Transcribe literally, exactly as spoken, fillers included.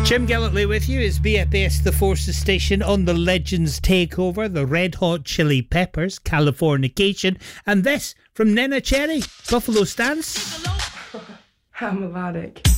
Jim Gillitley with you. It's B F S The Forces Station on the Legends Takeover, the Red Hot Chili Peppers, Californication, and this from Nena Cherry, Buffalo Stance. How melodic.